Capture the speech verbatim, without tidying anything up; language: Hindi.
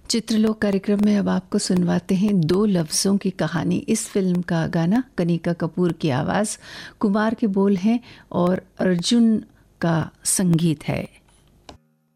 चित्रलोक कार्यक्रम में अब आपको सुनवाते हैं दो लफ्ज़ों की कहानी। इस फिल्म का गाना कनिका कपूर की आवाज़, कुमार के बोल हैं और अर्जुन का संगीत है।